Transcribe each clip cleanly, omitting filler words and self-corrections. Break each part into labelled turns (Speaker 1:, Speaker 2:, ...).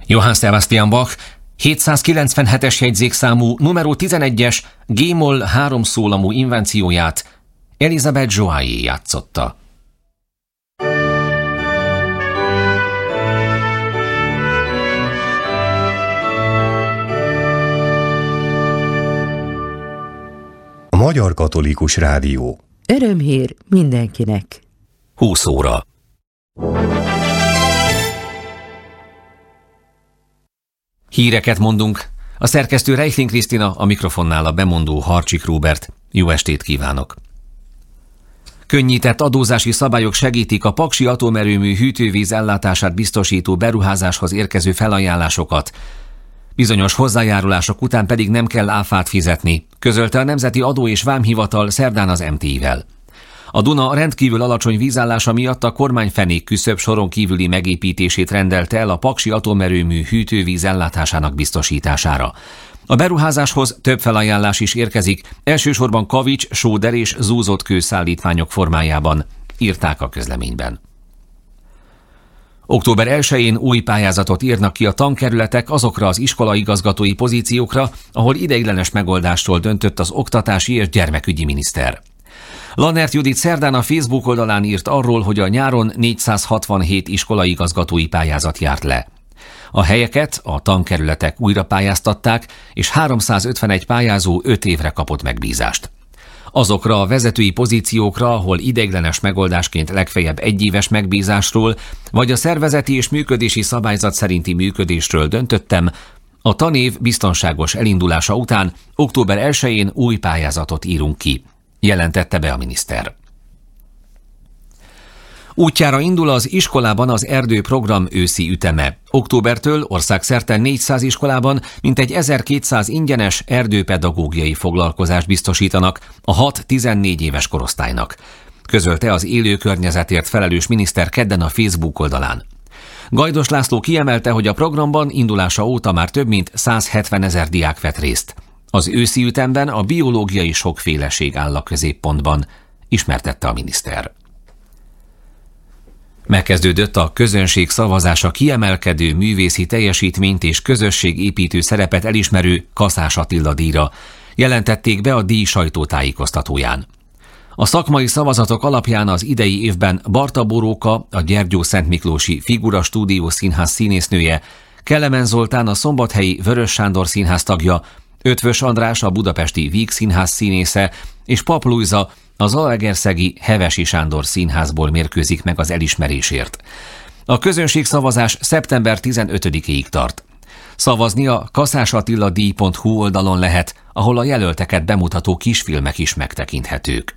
Speaker 1: Johann Sebastian Bach 797-es jegyzékszámú numero 11-es G-moll 3 szólamú invencióját Elisabeth Joaillier játszotta.
Speaker 2: A Magyar Katolikus Rádió.
Speaker 3: Örömhír mindenkinek.
Speaker 1: 20 óra. Híreket mondunk. A szerkesztő Reichling Krisztina, a mikrofonnál a bemondó Harcsik Róbert. Jó estét kívánok! Könnyített adózási szabályok segítik a paksi atomerőmű hűtővíz ellátását biztosító beruházáshoz érkező felajánlásokat. Bizonyos hozzájárulások után pedig nem kell áfát fizetni, közölte a Nemzeti Adó- és Vámhivatal szerdán az MTI-vel. A Duna rendkívül alacsony vízállása miatt a kormány fenék küszöb soron kívüli megépítését rendelte el a paksi atomerőmű hűtővíz ellátásának biztosítására. A beruházáshoz több felajánlás is érkezik, elsősorban kavics, sóder és zúzott kő szállítmányok formájában, írták a közleményben. Október 1-én új pályázatot írnak ki a tankerületek azokra az iskolaigazgatói pozíciókra, ahol ideiglenes megoldásról döntött az oktatási és gyermekügyi miniszter. Lannert Judit szerdán a Facebook oldalán írt arról, hogy a nyáron 467 iskolaigazgatói pályázat járt le. A helyeket a tankerületek újra pályáztatták, és 351 pályázó 5 évre kapott megbízást. Azokra a vezetői pozíciókra, ahol ideiglenes megoldásként legfeljebb 1 éves megbízásról, vagy a szervezeti és működési szabályzat szerinti működésről döntöttem, a tanév biztonságos elindulása után október 1-én új pályázatot írunk ki, jelentette be a miniszter. Útjára indul az iskolában az erdőprogram őszi üteme. Októbertől országszerte 400 iskolában mintegy 1200 ingyenes erdőpedagógiai foglalkozást biztosítanak a 6-14 éves korosztálynak, közölte az élő környezetért felelős miniszter kedden a Facebook oldalán. Gajdos László kiemelte, hogy a programban indulása óta már több mint 170 000 diák vett részt. Az őszi ütemben a biológiai sokféleség áll a középpontban, ismertette a miniszter. Megkezdődött a közönség szavazása kiemelkedő művészi teljesítményt és közösségépítő szerepet elismerő Kaszás Attila díjra, jelentették be a díj sajtótájékoztatóján. A szakmai szavazatok alapján az idei évben Barta Boróka, a Gyergyószentmiklósi Figura Stúdió Színház színésznője, Kelemen Zoltán a szombathelyi Vörös Sándor Színház tagja, Ötvös András a budapesti Víg Színház színésze, és Pap Lujza a zalaegerszegi Hevesi Sándor Színházból mérkőzik meg az elismerésért. A közönségszavazás szeptember 15-ig tart. Szavazni a kaszásattiladíj.hu oldalon lehet, ahol a jelölteket bemutató kisfilmek is megtekinthetők.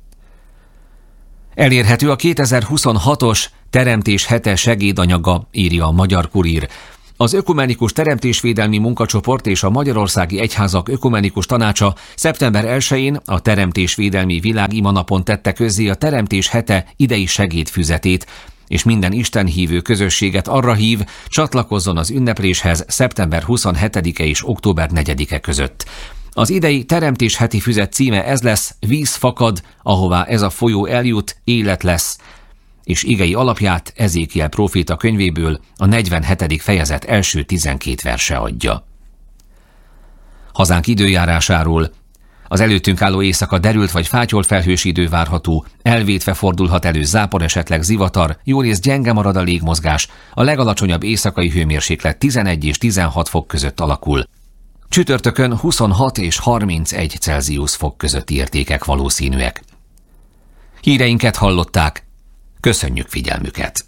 Speaker 1: Elérhető a 2026-os Teremtés hete segédanyaga, írja a Magyar Kurír. Az Ökumenikus Teremtésvédelmi Munkacsoport és a Magyarországi Egyházak Ökumenikus Tanácsa szeptember 1-én a Teremtésvédelmi Világimanapon tette közzé a Teremtés hete idei segédfüzetét, és minden istenhívő közösséget arra hív, csatlakozzon az ünnepléshez szeptember 27-e és október 4-e között. Az idei Teremtés heti füzet címe ez lesz: Víz fakad, ahová ez a folyó eljut, élet lesz, és igei alapját Ezékiel próféta könyvéből a 47. fejezet első 12 verse adja. Hazánk időjárásáról: az előttünk álló éjszaka derült vagy fátyolt felhős idő várható, elvétve fordulhat elő zápor, esetleg zivatar, jórészt gyenge marad a légmozgás, a legalacsonyabb éjszakai hőmérséklet 11 és 16 fok között alakul. Csütörtökön 26 és 31 Celsius fok közötti értékek valószínűek. Híreinket hallották, köszönjük figyelmüket!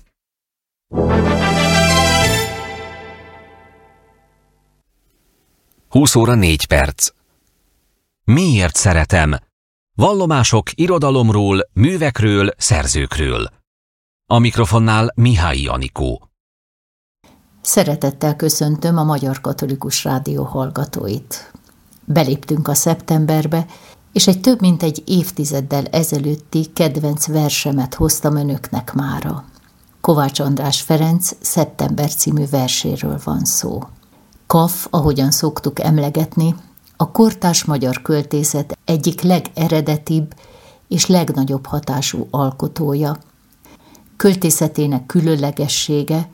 Speaker 1: Húsz óra 4 perc. Miért szeretem? Vallomások irodalomról, művekről, szerzőkről. A mikrofonnál Mihály Anikó.
Speaker 4: Szeretettel köszöntöm a Magyar Katolikus Rádió hallgatóit. Beléptünk a szeptemberbe, és egy több mint egy évtizeddel ezelőtti kedvenc versemet hoztam önöknek mára. Kovács András Ferenc Szeptember című verséről van szó. Kaff, ahogyan szoktuk emlegetni, a kortárs magyar költészet egyik legeredetibb és legnagyobb hatású alkotója. Költészetének különlegessége,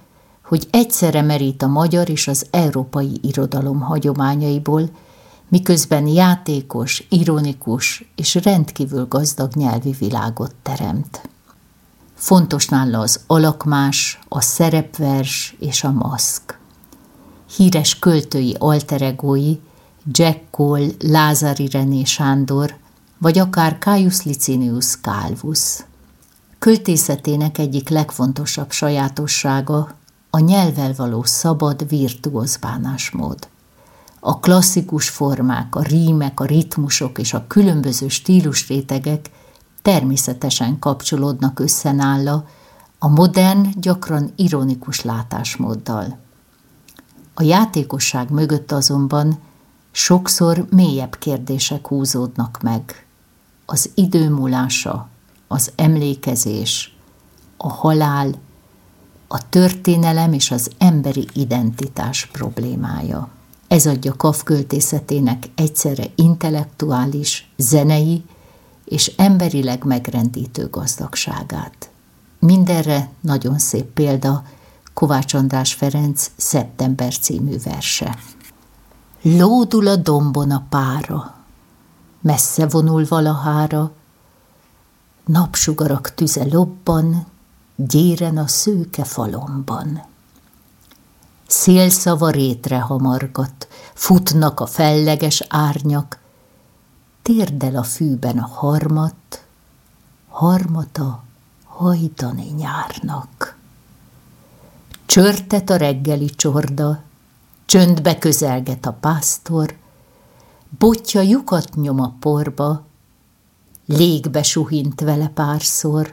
Speaker 4: hogy egyszerre merít a magyar és az európai irodalom hagyományaiból, miközben játékos, ironikus és rendkívül gazdag nyelvi világot teremt. Fontos nála az alakmás, a szerepvers és a maszk. Híres költői alteregói, Jack Cole, Lázari René Sándor, vagy akár Caius Licinius Calvus. Költészetének egyik legfontosabb sajátossága a nyelvvel való szabad, virtuóz bánásmód. A klasszikus formák, a rímek, a ritmusok és a különböző stílusrétegek természetesen kapcsolódnak össze nála a modern, gyakran ironikus látásmóddal. A játékosság mögött azonban sokszor mélyebb kérdések húzódnak meg. Az idő múlása, az emlékezés, a halál, a történelem és az emberi identitás problémája. Ez adja Kaff költészetének egyszerre intellektuális, zenei és emberileg megrendítő gazdagságát. Mindenre nagyon szép példa Kovács András Ferenc Szeptember című verse. Lódul a dombon a pára, messze vonul valahára, napsugarak tüze lobban, gyéren a szőke falomban. Szélszava rétre hamargat, futnak a felleges árnyak, térdel a fűben a harmat, harmata hajdani nyárnak. Csörtet a reggeli csorda, csöndbe közelget a pásztor, botja lyukat nyom a porba, légbe suhint vele párszor.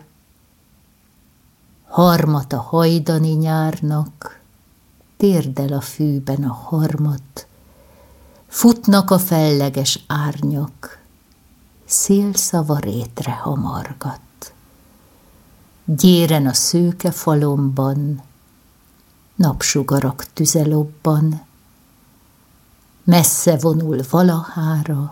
Speaker 4: Harmata hajdani nyárnak, térdel a fűben a harmat, futnak a felleges árnyak, szélszava rétre hamargat. Gyéren a szőke falomban, napsugarak tüze lobban, messze vonul valahára,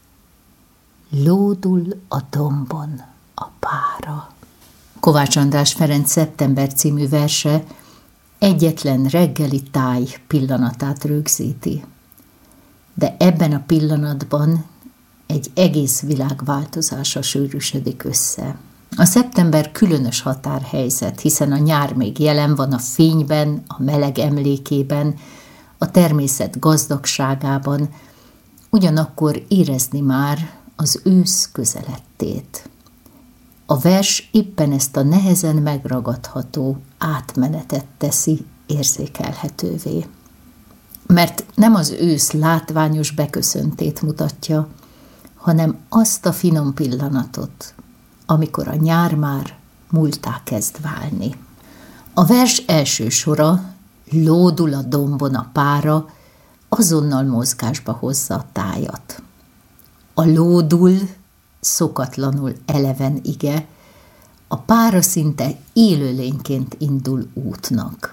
Speaker 4: lódul a dombon a pára. Kovács András Ferenc Szeptember című verse egyetlen reggeli táj pillanatát rögzíti. De ebben a pillanatban egy egész világ változása sűrűsödik össze. A szeptember különös határhelyzet, hiszen a nyár még jelen van a fényben, a meleg emlékében, a természet gazdagságában, ugyanakkor érezni már az ősz közelettét. A vers éppen ezt a nehezen megragadható átmenetet teszi érzékelhetővé. Mert nem az ősz látványos beköszöntét mutatja, hanem azt a finom pillanatot, amikor a nyár már múlttá kezd válni. A vers első sora, lódul a dombon a pára, azonnal mozgásba hozza a tájat. A lódul szokatlanul eleven ige, a pára szinte élőlényként indul útnak.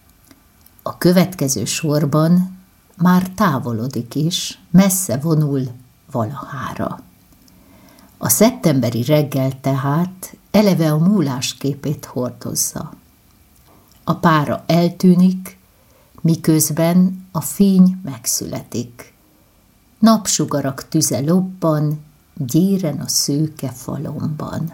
Speaker 4: A következő sorban már távolodik is, messze vonul valahára. A szeptemberi reggel tehát eleve a múlás képét hordozza. A pára eltűnik, miközben a fény megszületik. Napsugarak tüze lobban, gyéren a szőke falomban.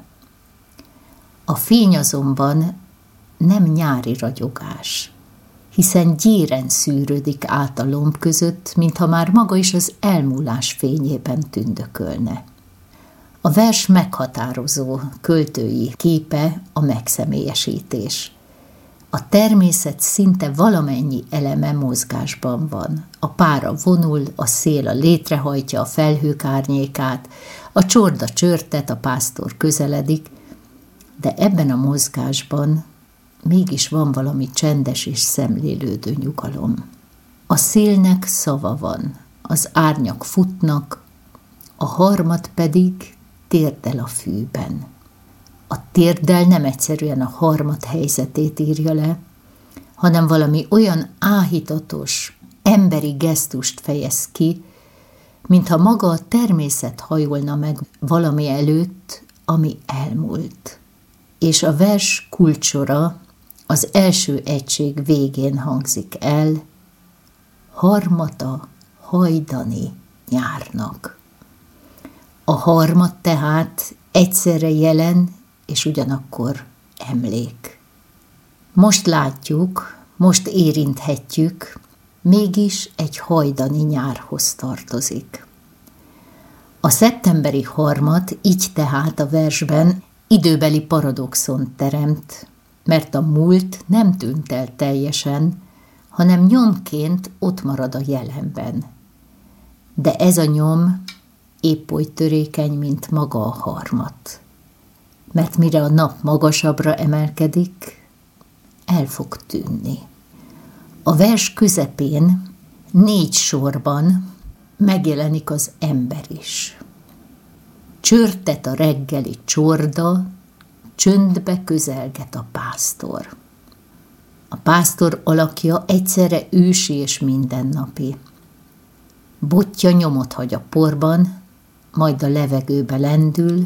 Speaker 4: A fény azonban nem nyári ragyogás, hiszen gyéren szűrődik át a lomb között, mintha már maga is az elmúlás fényében tündökölne. A vers meghatározó költői képe a megszemélyesítés. A természet szinte valamennyi eleme mozgásban van. A pára vonul, a szél a létrehajtja a felhők árnyékát, a csorda csörtet, a pásztor közeledik, de ebben a mozgásban mégis van valami csendes és szemlélődő nyugalom. A szélnek szava van, az árnyak futnak, a harmat pedig térdel a fűben. A térdel nem egyszerűen a harmat helyzetét írja le, hanem valami olyan áhítatos, emberi gesztust fejez ki, mintha maga a természet hajolna meg valami előtt, ami elmúlt. És a vers kulcssora az első egység végén hangzik el: harmata hajdani nyárnak. A harmat tehát egyszerre jelen és ugyanakkor emlék. Most látjuk, most érinthetjük, mégis egy hajdani nyárhoz tartozik. A szeptemberi harmat így tehát a versben időbeli paradoxont teremt, mert a múlt nem tűnt el teljesen, hanem nyomként ott marad a jelenben. De ez a nyom épp oly törékeny, mint maga a harmat. Mert mire a nap magasabbra emelkedik, el fog tűnni. A vers közepén 4 sorban megjelenik az ember is. Csörtet a reggeli csorda, csöndbe közelget a pásztor. A pásztor alakja egyszerre ősi és mindennapi. Botja nyomot hagy a porban, majd a levegőbe lendül,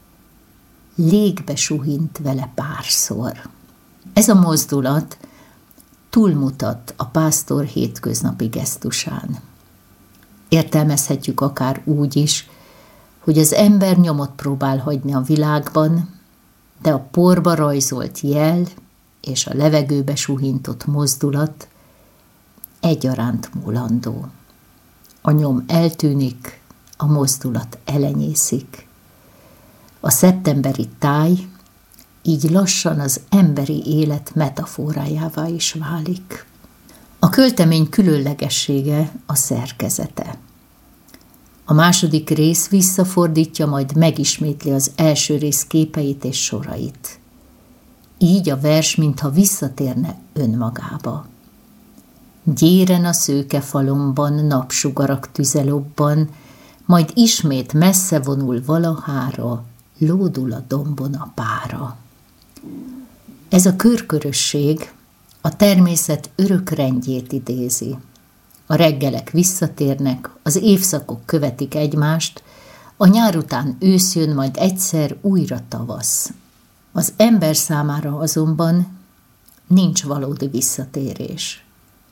Speaker 4: légbe suhint vele párszor. Ez a mozdulat túlmutat a pásztor hétköznapi gesztusán. Értelmezhetjük akár úgy is, hogy az ember nyomot próbál hagyni a világban, de a porba rajzolt jel és a levegőbe suhintott mozdulat egyaránt múlandó. A nyom eltűnik, a mozdulat elenyészik. A szeptemberi táj így lassan az emberi élet metaforájává is válik. A költemény különlegessége a szerkezete. A második rész visszafordítja, majd megismétli az első rész képeit és sorait. Így a vers mintha visszatérne önmagába. Gyéren a szőke falomban napsugarak tüzelobban, majd ismét messze vonul valahára, lódul a dombon a pára. Ez a körkörösség a természet örök rendjét idézi. A reggelek visszatérnek, az évszakok követik egymást, a nyár után ősz jön, majd egyszer újra tavasz. Az ember számára azonban nincs valódi visszatérés.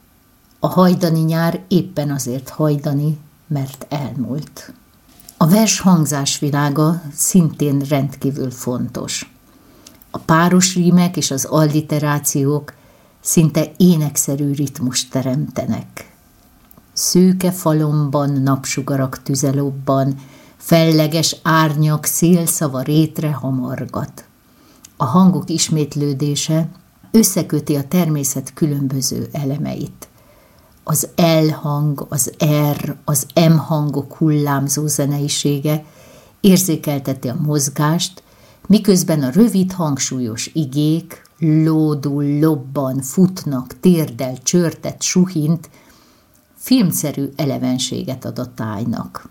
Speaker 4: A hajdani nyár éppen azért hajdani, mert elmúlt. A vers hangzásvilága szintén rendkívül fontos. A páros rímek és az alliterációk szinte énekszerű ritmust teremtenek. Szőke falomban napsugarak tüzelobban, felleges árnyak szélszava rétre hamargat. A hangok ismétlődése összeköti a természet különböző elemeit. Az L hang, az R, az M hangok hullámzó zeneisége érzékelteti a mozgást, miközben a rövid hangsúlyos igék lódul, lobban, futnak, térdel, csörtet, suhint, filmszerű elevenséget ad a tájnak.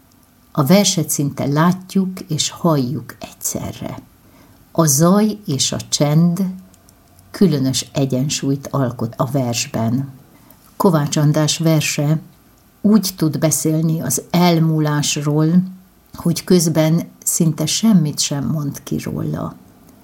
Speaker 4: A verset szinte látjuk és halljuk egyszerre. A zaj és a csend különös egyensúlyt alkot a versben. Kovács András verse úgy tud beszélni az elmúlásról, hogy közben szinte semmit sem mond ki róla.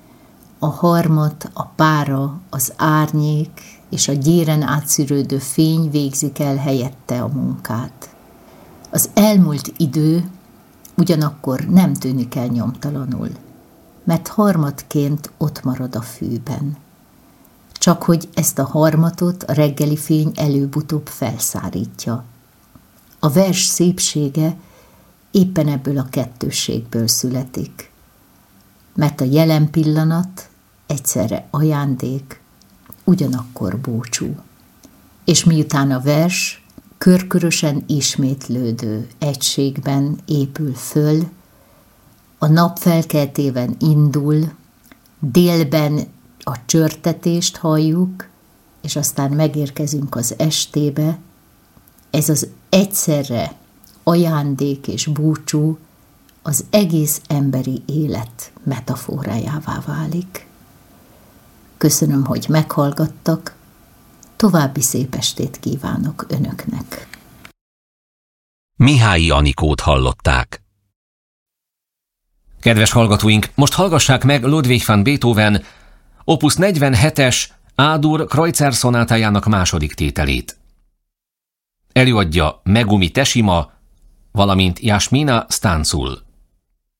Speaker 4: A harmat, a pára, az árnyék és a gyéren átszűrődő fény végzik el helyette a munkát. Az elmúlt idő ugyanakkor nem tűnik el nyomtalanul, mert harmatként ott marad a fűben. Csak hogy ezt a harmatot a reggeli fény előbb-utóbb felszárítja. A vers szépsége éppen ebből a kettősségből születik, mert a jelen pillanat egyszerre ajándék, ugyanakkor búcsú. És miután a vers körkörösen ismétlődő egységben épül föl, a nap felkeltében indul, délben a csörtetést halljuk, és aztán megérkezünk az estébe, ez az egyszerre ajándék és búcsú az egész emberi élet metaforájává válik. Köszönöm, hogy meghallgattak, további szép estét kívánok önöknek.
Speaker 1: Mihályi Anikót hallották. Kedves hallgatóink, most hallgassák meg Ludwig van Beethoven Opus 47-es A-dur Kreutzer szonátájának második tételét. Előadja Megumi Teshima, valamint Yasmina Stancul.